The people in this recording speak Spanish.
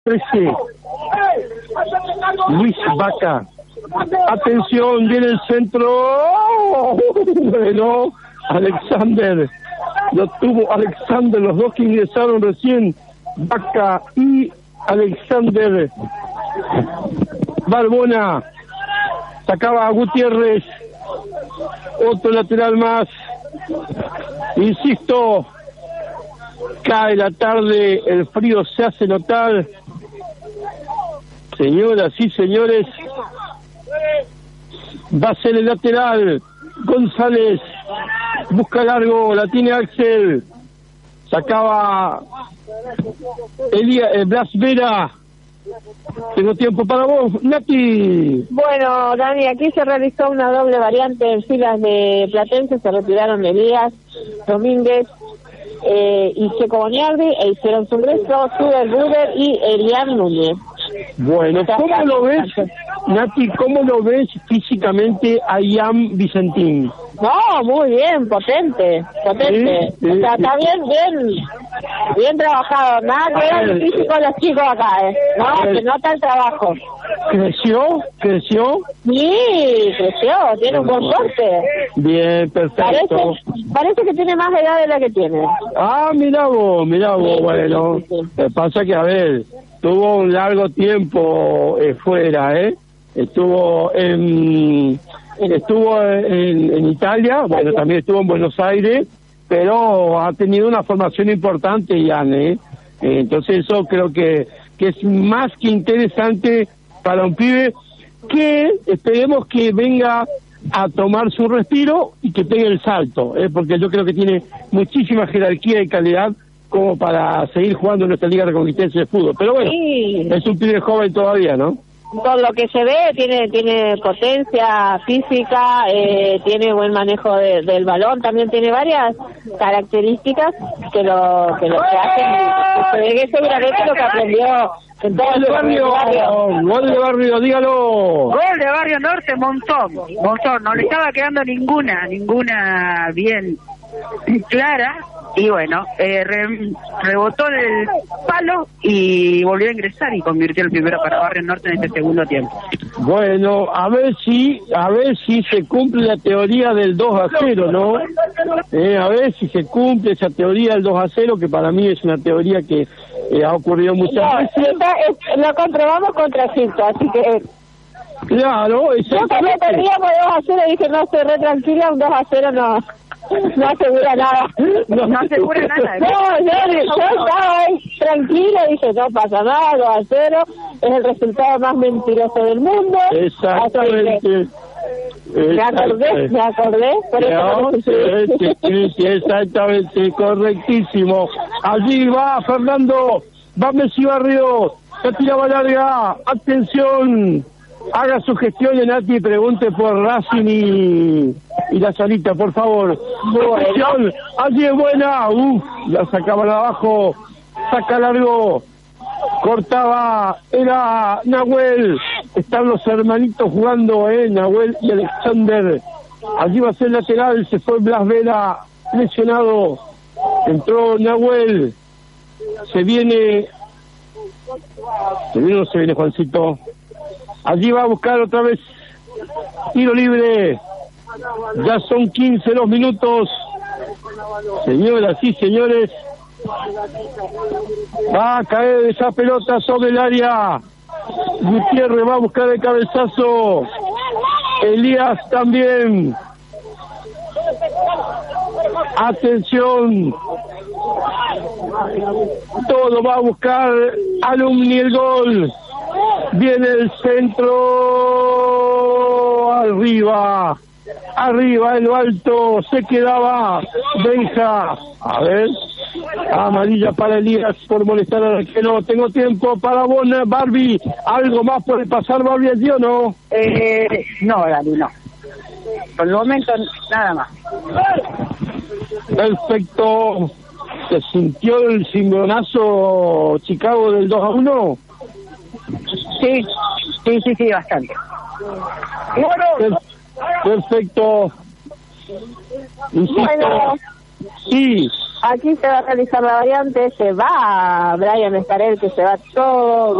13. Luis Vaca. Atención, viene el centro. Bueno, Alexander. Lo tuvo Alexander, los dos que ingresaron recién. Vaca y Alexander. Barbona. Sacaba a Gutiérrez. Otro lateral más. Insisto, cae la tarde, el frío se hace notar. Señoras y señores, va a ser el lateral. González busca largo, la tiene Axel. Sacaba Blas Vera. Tengo tiempo para vos, Nati. Bueno, Dani, aquí se realizó una doble variante en filas de Platense. Se retiraron Elías Domínguez y Checo Boniardi e hicieron su ingreso Suber Buder y Elian Núñez. Bueno, ¿cómo lo ves, Nati? ¿Cómo lo ves físicamente a Ian Vicentín? No, muy bien, potente. Sí, O sea, está bien trabajado. Nada que ver el físico de los chicos acá, No, se nota el trabajo. ¿Creció? Sí, creció, tiene un buen corte. Bien, perfecto. Parece que tiene más edad de la que tiene. Ah, mirá vos, Sí, bueno. sí. Lo que pasa que, a ver, tuvo un largo tiempo fuera, Estuvo en Italia, bueno, también estuvo en Buenos Aires, pero ha tenido una formación importante, Ian, Entonces eso creo que es más que interesante para un pibe que esperemos que venga a tomar su respiro y que pegue el salto, porque yo creo que tiene muchísima jerarquía y calidad como para seguir jugando en nuestra Liga Reconquista de Fútbol. Pero bueno, sí. Es un pibe joven todavía, ¿no? Por lo que se ve, tiene potencia física, tiene buen manejo del balón, también tiene varias características que lo hacen, se ve que seguramente lo que aprendió en todo el barrio. Gol de Barrio, dígalo. Gol de Barrio Norte, montón, no le estaba quedando ninguna bien clara, y bueno, rebotó en el palo y volvió a ingresar y convirtió el primero para Barrio Norte en este segundo tiempo. Bueno, a ver si se cumple la teoría del 2-0, ¿no? A ver si se cumple esa teoría del 2-0, que para mí es una teoría que ha ocurrido muchas veces. Lo comprobamos contra Egipto, así que... Claro, yo cuando perdíamos 2-0 dije, no, estoy re tranquila, un 2-0 no asegura nada. No asegura nada. No, yo estaba ahí tranquila, dije, no pasa nada, 2-0, es el resultado más mentiroso del mundo. Exactamente. Me acordé, por eso sí, exactamente, correctísimo. Allí va Fernando, va Messi Barrio, se tiraba larga, atención. Haga su gestión, Nati, y pregunte por Racing y la salita, por favor. Bueno. Allí es buena. La sacaban abajo. Saca largo. Cortaba. Era Nahuel. Están los hermanitos jugando, Nahuel y Alexander. Allí va a ser lateral. Se fue Blas Vera, lesionado. Entró Nahuel. Se viene o se viene Juancito. Allí va a buscar otra vez tiro libre. Ya son 15 los minutos. Señoras y señores, va a caer esa pelota sobre el área. Gutiérrez va a buscar el cabezazo. Elías también. Atención. Todo va a buscar Alumni el gol. Viene el centro, arriba en lo alto, se quedaba Benja, a ver, amarilla para Elías por molestar al arquero. Tengo tiempo para Barbie, ¿algo más puede pasar, Barbie, allí o no? No, Dani, no. Por el momento, nada más. Perfecto. ¿Se sintió el cimbronazo Chicago del 2-1? Sí, bastante. Bueno, perfecto. Insisto. Bueno, sí. Aquí se va a realizar la variante, se va Brian Escarel, que se va todo